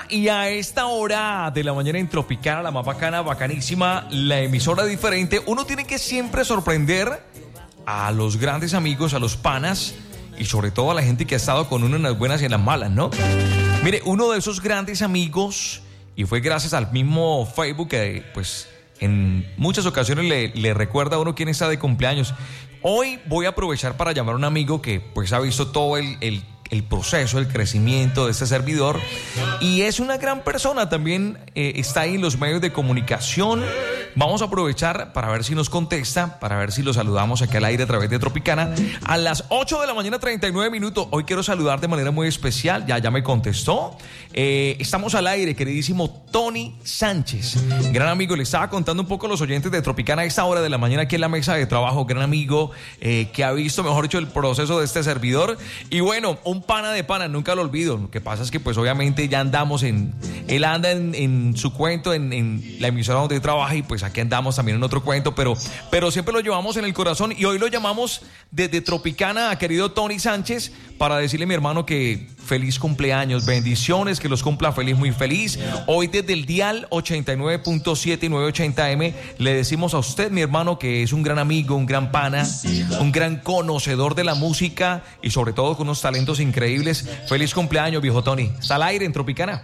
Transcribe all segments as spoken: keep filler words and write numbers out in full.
y a esta hora de la mañana en Tropicana, la más bacana, bacanísima, la emisora diferente, uno tiene que siempre sorprender a los grandes amigos, a los panas y sobre todo a la gente que ha estado con uno en las buenas y en las malas, ¿no? Mire, uno de esos grandes amigos, y fue gracias al mismo Facebook que pues en muchas ocasiones le, le recuerda a uno quién está de cumpleaños. Hoy voy a aprovechar para llamar a un amigo que pues ha visto todo el, el, el proceso, el crecimiento de este servidor y es una gran persona, también eh, está ahí en los medios de comunicación. Vamos a aprovechar para ver si nos contesta, para ver si lo saludamos aquí al aire a través de Tropicana. A las ocho de la mañana, treinta y nueve minutos. Hoy quiero saludar de manera muy especial. Ya, ya me contestó. Eh, estamos al aire, queridísimo Tony Sánchez. Gran amigo, le estaba contando un poco a los oyentes de Tropicana a esta hora de la mañana aquí en la mesa de trabajo. Gran amigo eh, que ha visto, mejor dicho, el proceso de este servidor. Y bueno, un pana de pana, nunca lo olvido. Lo que pasa es que pues obviamente ya andamos en... Él anda en, en su cuento, en, en la emisora donde trabaja y pues aquí andamos también en otro cuento, pero, pero siempre lo llevamos en el corazón y hoy lo llamamos desde Tropicana a querido Tony Sánchez para decirle a mi hermano que feliz cumpleaños, bendiciones, que los cumpla feliz, muy feliz. Hoy desde el dial ochenta y nueve punto siete y novecientos ochenta eme le decimos a usted, mi hermano, que es un gran amigo, un gran pana, un gran conocedor de la música y sobre todo con unos talentos increíbles. Feliz cumpleaños, viejo Tony. Está al aire en Tropicana.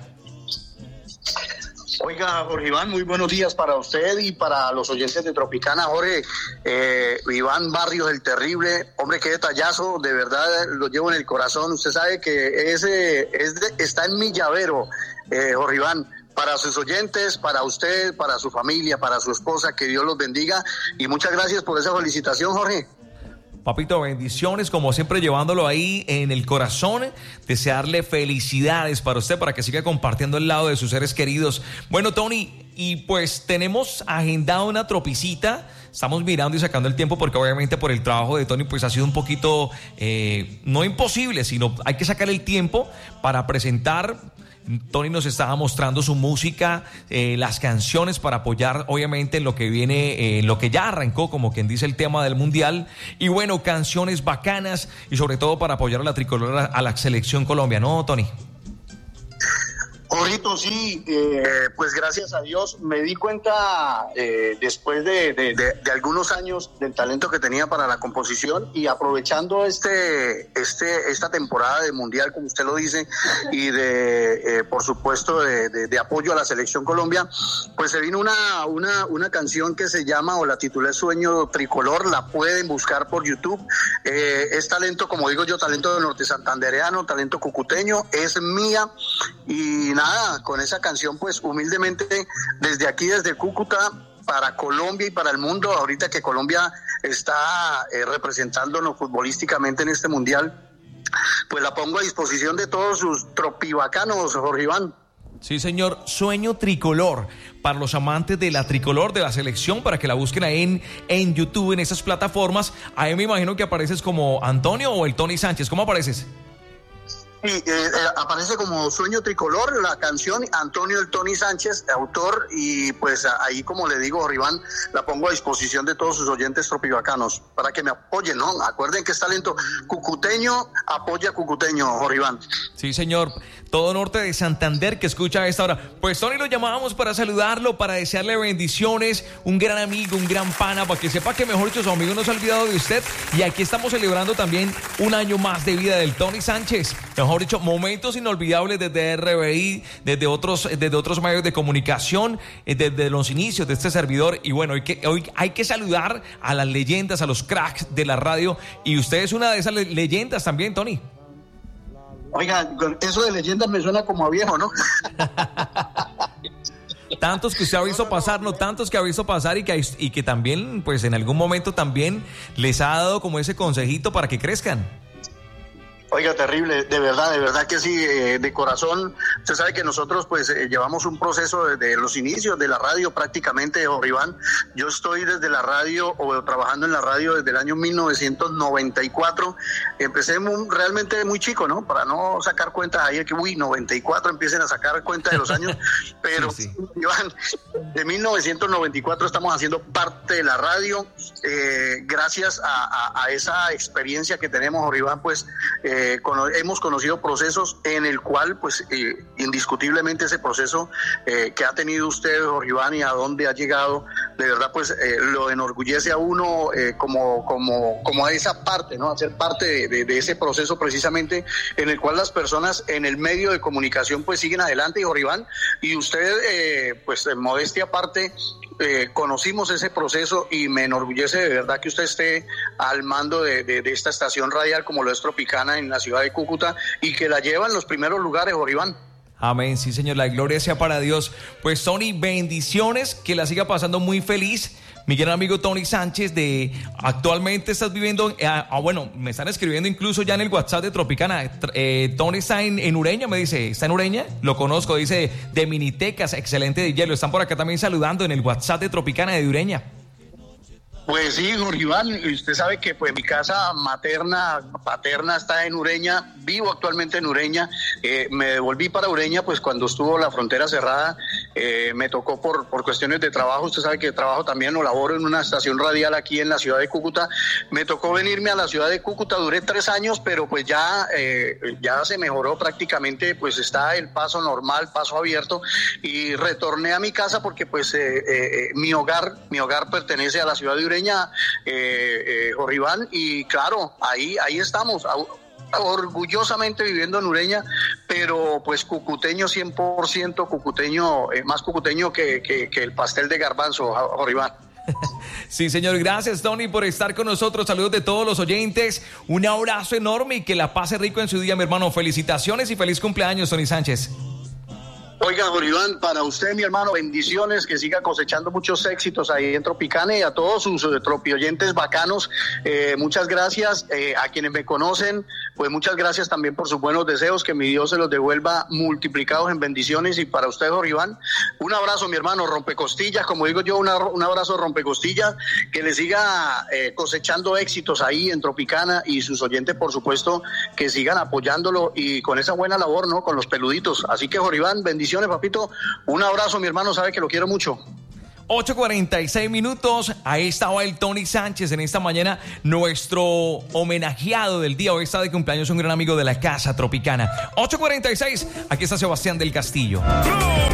Oiga, Jorge Iván, muy buenos días para usted y para los oyentes de Tropicana. Jorge, eh, Iván Barrios, el terrible, hombre, qué detallazo, de verdad lo llevo en el corazón. Usted sabe que ese es de, está en mi llavero, eh, Jorge Iván. Para sus oyentes, para usted, para su familia, para su esposa, que Dios los bendiga. Y muchas gracias por esa felicitación, Jorge. Papito, bendiciones, como siempre llevándolo ahí en el corazón, desearle felicidades para usted, para que siga compartiendo el lado de sus seres queridos. Bueno, Tony, y pues tenemos agendado una tropicita, estamos mirando y sacando el tiempo porque obviamente por el trabajo de Tony pues ha sido un poquito, eh, no imposible, sino hay que sacar el tiempo para presentar. Tony nos estaba mostrando su música, eh, las canciones para apoyar obviamente en lo que viene, eh, lo que ya arrancó, como quien dice, el tema del mundial. Y bueno, canciones bacanas y sobre todo para apoyar a la tricolor, a la selección Colombia, ¿no, Tony? Jorgito, sí, eh, pues gracias a Dios me di cuenta eh, después de, de, de, de algunos años del talento que tenía para la composición y aprovechando este, este, esta temporada de mundial, como usted lo dice, y de, eh, por supuesto, de, de, de apoyo a la selección Colombia, pues se vino una, una, una canción que se llama, o la titulé Sueño Tricolor, la pueden buscar por YouTube. Eh, es talento, como digo yo, talento del norte santandereano, talento cucuteño, es mía y nada, con esa canción pues humildemente desde aquí, desde Cúcuta, para Colombia y para el mundo, ahorita que Colombia está eh, representándonos futbolísticamente en este mundial, pues la pongo a disposición de todos sus tropibacanos, Jorge Iván. Sí, señor, Sueño Tricolor, para los amantes de la tricolor, de la selección, para que la busquen ahí en, en YouTube, en esas plataformas. Ahí me imagino que apareces como Antonio o el Tony Sánchez, ¿cómo apareces? Sí, eh, eh, aparece como Sueño Tricolor, la canción, Antonio el Tony Sánchez, autor, y pues ahí, como le digo, Riván, la pongo a disposición de todos sus oyentes tropibacanos, para que me apoyen, ¿no? Acuerden que es talento cucuteño, apoya cucuteño, Jorribán. Sí, señor, todo norte de Santander que escucha a esta hora. Pues Tony lo llamábamos para saludarlo, para desearle bendiciones, un gran amigo, un gran pana, para que sepa que mejor dicho su amigo no se ha olvidado de usted, y aquí estamos celebrando también un año más de vida del Tony Sánchez. Mejor dicho, momentos inolvidables desde R B I, desde otros, desde otros medios de comunicación, desde los inicios de este servidor. Y bueno, hoy, que, hoy hay que saludar a las leyendas, a los cracks de la radio. Y usted es una de esas le- leyendas también, Tony. Oiga, eso de leyendas me suena como a viejo, ¿no? Tantos que usted ha visto pasar, no tantos que ha visto pasar y que, y que también, pues en algún momento también les ha dado como ese consejito para que crezcan. Oiga, terrible, de verdad, de verdad que sí, eh, de corazón. Usted sabe que nosotros pues eh, llevamos un proceso desde los inicios de la radio prácticamente, Jorge Iván. Yo estoy desde la radio o trabajando en la radio desde el año mil novecientos noventa y cuatro. Empecé muy, realmente muy chico, ¿no? Para no sacar cuentas ahí, que uy, noventa y cuatro, empiecen a sacar cuentas de los años. Pero, sí, sí. Iván, de mil novecientos noventa y cuatro estamos haciendo parte de la radio. Eh, gracias a, a, a esa experiencia que tenemos, Jorge Iván, pues... Eh, eh, cono- hemos conocido procesos en el cual, pues, eh, indiscutiblemente ese proceso eh, que ha tenido usted, Jorge Iván, y a dónde ha llegado, de verdad, pues, eh, lo enorgullece a uno eh, como, como, como a esa parte, ¿no? A ser parte de, de, de ese proceso precisamente en el cual las personas en el medio de comunicación, pues, siguen adelante, y Jorge Iván, y usted, eh, pues, en modestia aparte, Eh, conocimos ese proceso y me enorgullece de verdad que usted esté al mando de, de, de esta estación radial como lo es Tropicana en la ciudad de Cúcuta y que la lleva en los primeros lugares, Jorge Iván. Amén, sí señor, la gloria sea para Dios. Pues Tony, bendiciones, que la siga pasando muy feliz. Mi gran amigo Tony Sánchez, de actualmente estás viviendo, eh, ah, bueno, me están escribiendo incluso ya en el WhatsApp de Tropicana. Eh, Tony está en, en Ureña, me dice, ¿está en Ureña? Lo conozco, dice, de Minitecas, excelente D J. Lo están por acá también saludando en el WhatsApp de Tropicana de Ureña. Pues sí, Jorge Iván, usted sabe que pues mi casa materna, paterna está en Ureña, vivo actualmente en Ureña, eh, me devolví para Ureña pues cuando estuvo la frontera cerrada, eh, me tocó por, por cuestiones de trabajo, usted sabe que trabajo también o laboro en una estación radial aquí en la ciudad de Cúcuta, me tocó venirme a la ciudad de Cúcuta, duré tres años, pero pues ya, eh, ya se mejoró prácticamente, pues está el paso normal, paso abierto, y retorné a mi casa porque pues eh, eh, mi hogar, mi hogar pertenece a la ciudad de Ureña, Eh, eh, Jorge Iván, y claro, ahí, ahí estamos, orgullosamente viviendo en Ureña, pero pues cucuteño cien por ciento, cucuteño, eh, más cucuteño que, que, que el pastel de garbanzo, Jorge Iván. Sí, señor, gracias Tony por estar con nosotros, saludos de todos los oyentes, un abrazo enorme y que la pase rico en su día, mi hermano. Felicitaciones y feliz cumpleaños, Tony Sánchez. Oiga, Jorge Iván, para usted, mi hermano, bendiciones, que siga cosechando muchos éxitos ahí en Tropicana y a todos sus eh, tropioyentes bacanos. Eh, muchas gracias eh, a quienes me conocen, pues muchas gracias también por sus buenos deseos, que mi Dios se los devuelva multiplicados en bendiciones. Y para usted, Jorge Iván, un abrazo, mi hermano, rompecostillas, como digo yo, una, un abrazo rompecostillas, que le siga eh, cosechando éxitos ahí en Tropicana y sus oyentes, por supuesto, que sigan apoyándolo y con esa buena labor, ¿no? Con los peluditos. Así que, Jorge Iván, bendiciones. Papito, un abrazo, mi hermano, sabe que lo quiero mucho. ocho cuarenta y seis minutos, ahí estaba el Tony Sánchez en esta mañana, nuestro homenajeado del día. Hoy está de cumpleaños un gran amigo de la casa Tropicana. ocho cuarenta y seis, aquí está Sebastián del Castillo.